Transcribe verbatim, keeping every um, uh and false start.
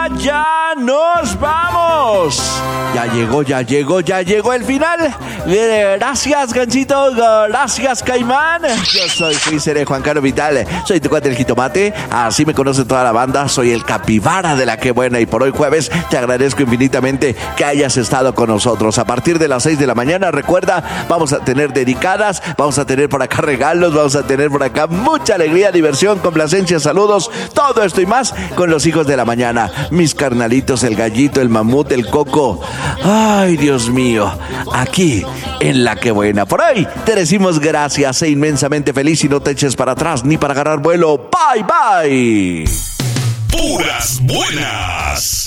ya nos vamos. Ya llegó, ya llegó, ya llegó el final. Gracias, Ganchito. Gracias, Caimán. Yo soy Freezer Juan Carlos Vital. Soy tu cuate el jitomate. Así me conoce toda la banda. Soy el capibara de la que buena. Y por hoy jueves te agradezco infinitamente que hayas estado con nosotros. A partir de las seis de la mañana, recuerda, vamos a tener dedicadas, vamos a tener por acá regalos, vamos a tener por acá mucha alegría, diversión, complacencia, saludos, todo esto y más con los hijos de la mañana. Mis carnalitos, el gallito, el mamut, el coco. Ay, Dios mío, aquí en La Que Buena. Por hoy te decimos gracias, sé inmensamente feliz y no te eches para atrás ni para agarrar vuelo. Bye, bye. Puras buenas.